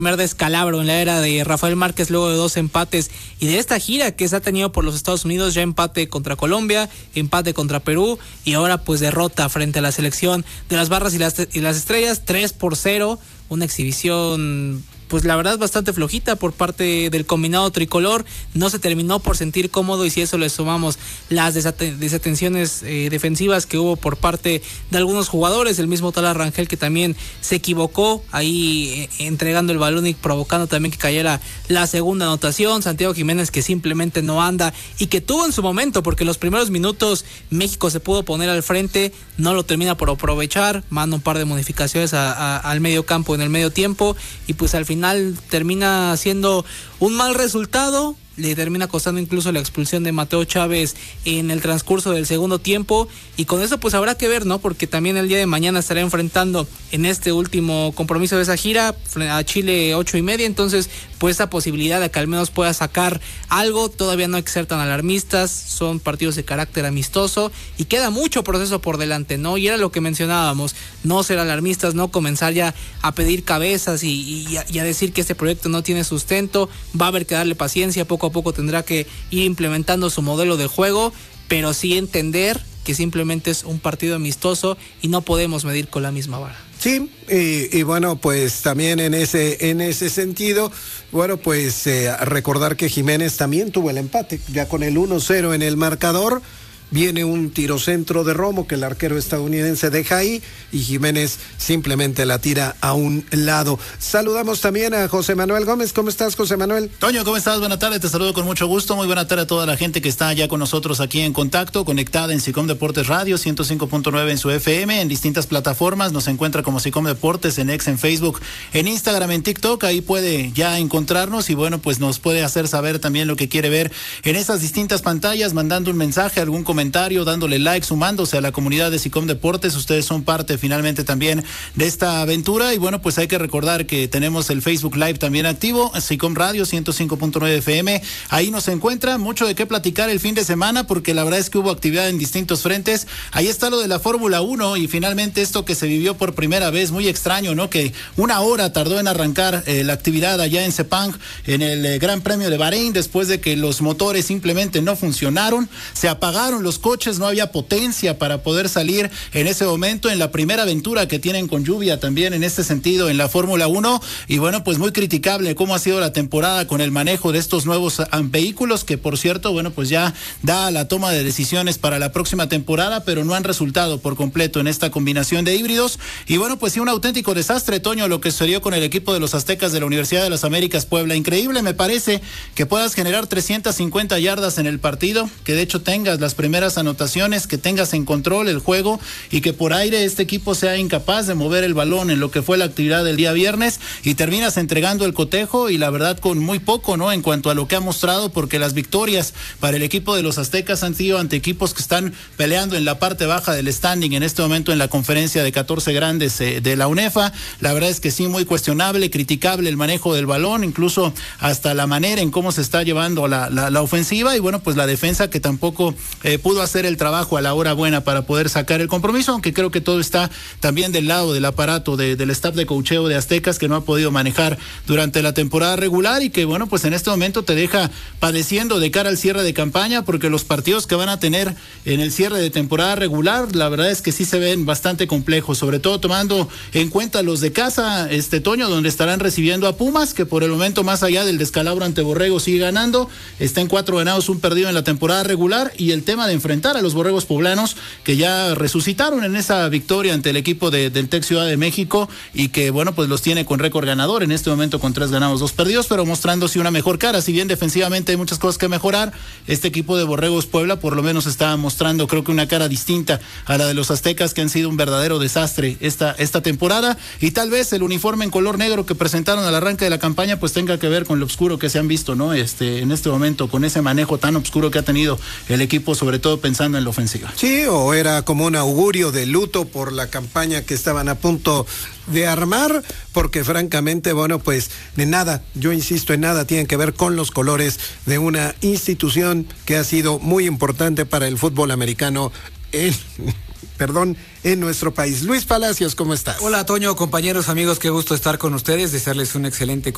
primer descalabro en la era de Rafael Márquez luego de 2 empates y de esta gira que se ha tenido por los Estados Unidos, ya empate contra Colombia, empate contra Perú y ahora pues derrota frente a la selección de las Barras y las Estrellas, 3-0, una exhibición pues la verdad bastante flojita por parte del combinado tricolor, no se terminó por sentir cómodo y si eso le sumamos las desatenciones defensivas que hubo por parte de algunos jugadores, el mismo tal Rangel que también se equivocó ahí entregando el balón y provocando también que cayera la segunda anotación, Santiago Jiménez que simplemente no anda y que tuvo en su momento, porque en los primeros minutos México se pudo poner al frente, no lo termina por aprovechar, manda un par de modificaciones al medio campo en el medio tiempo y pues al final termina siendo un mal resultado, le termina costando incluso la expulsión de Mateo Chávez en el transcurso del segundo tiempo y con eso pues habrá que ver, ¿no? Porque también el día de mañana estará enfrentando en este último compromiso de esa gira a Chile 8:30, entonces pues esa posibilidad de que al menos pueda sacar algo, todavía no hay que ser tan alarmistas, son partidos de carácter amistoso y queda mucho proceso por delante, ¿no? Y era lo que mencionábamos, no ser alarmistas, no comenzar ya a pedir cabezas y a decir que este proyecto no tiene sustento, va a haber que darle paciencia, poco a poco tendrá que ir implementando su modelo de juego, pero sí entender que simplemente es un partido amistoso y no podemos medir con la misma vara. Sí, y bueno, pues también en ese sentido, bueno, pues recordar que Jiménez también tuvo el empate, ya con el 1-0 en el marcador. Viene un tirocentro de Romo que el arquero estadounidense deja ahí y Jiménez simplemente la tira a un lado. Saludamos también a José Manuel Gómez. ¿Cómo estás, José Manuel? Toño, ¿cómo estás? Buenas tardes, te saludo con mucho gusto. Muy buena tarde a toda la gente que está ya con nosotros aquí en contacto, conectada en Sicom Deportes Radio, 105.9 en su FM, en distintas plataformas. Nos encuentra como Sicom Deportes, en X, en Facebook, en Instagram, en TikTok. Ahí puede ya encontrarnos y bueno, pues nos puede hacer saber también lo que quiere ver en esas distintas pantallas, mandando un mensaje, algún comentario, dándole like, sumándose a la comunidad de Sicom Deportes. Ustedes son parte finalmente también de esta aventura y bueno, pues hay que recordar que tenemos el Facebook Live también activo, Sicom Radio 105.9 FM. Ahí nos encuentra mucho de qué platicar el fin de semana porque la verdad es que hubo actividad en distintos frentes. Ahí está lo de la Fórmula 1 y finalmente esto que se vivió por primera vez, muy extraño, ¿no? Que 1 hora tardó en arrancar la actividad allá en Sepang, en el Gran Premio de Bahrein, después de que los motores simplemente no funcionaron, se apagaron los coches, no había potencia para poder salir en ese momento en la primera aventura que tienen con lluvia también en este sentido en la Fórmula 1 y bueno, pues muy criticable cómo ha sido la temporada con el manejo de estos nuevos vehículos que por cierto, bueno, pues ya da la toma de decisiones para la próxima temporada, pero no han resultado por completo en esta combinación de híbridos y bueno, pues sí, un auténtico desastre, Toño, lo que sucedió con el equipo de los Aztecas de la Universidad de las Américas Puebla. Increíble me parece que puedas generar 350 yardas en el partido, que de hecho tengas las primeras anotaciones, que tengas en control el juego y que por aire este equipo sea incapaz de mover el balón en lo que fue la actividad del día viernes y terminas entregando el cotejo y la verdad con muy poco, ¿no? En cuanto a lo que ha mostrado, porque las victorias para el equipo de los Aztecas han sido ante equipos que están peleando en la parte baja del standing en este momento en la conferencia de 14 grandes de la UNEFA. La verdad es que sí, muy cuestionable, criticable el manejo del balón, incluso hasta la manera en cómo se está llevando la ofensiva y bueno, pues la defensa que tampoco pudo hacer el trabajo a la hora buena para poder sacar el compromiso, aunque creo que todo está también del lado del aparato del staff de coacheo de Aztecas que no ha podido manejar durante la temporada regular y que bueno, pues en este momento te deja padeciendo de cara al cierre de campaña porque los partidos que van a tener en el cierre de temporada regular, la verdad es que sí se ven bastante complejos, sobre todo tomando en cuenta los de casa, Toño, donde estarán recibiendo a Pumas, que por el momento más allá del descalabro ante Borrego sigue ganando, está en 4 ganados, 1 perdido en la temporada regular y el tema de enfrentar a los Borregos poblanos que ya resucitaron en esa victoria ante el equipo del Tec Ciudad de México y que bueno, pues los tiene con récord ganador en este momento con 3 ganados, 2 perdidos, pero mostrándose una mejor cara, si bien defensivamente hay muchas cosas que mejorar, este equipo de Borregos Puebla por lo menos está mostrando creo que una cara distinta a la de los Aztecas que han sido un verdadero desastre esta temporada y tal vez el uniforme en color negro que presentaron al arranque de la campaña pues tenga que ver con lo oscuro que se han visto, ¿no? En este momento con ese manejo tan oscuro que ha tenido el equipo, sobre todo pensando en la ofensiva. Sí, o era como un augurio de luto por la campaña que estaban a punto de armar, porque francamente, bueno, pues de nada, yo insisto, en nada tienen que ver con los colores de una institución que ha sido muy importante para el fútbol americano en nuestro país. Luis Palacios, ¿cómo estás? Hola, Toño, compañeros, amigos, qué gusto estar con ustedes, desearles un excelente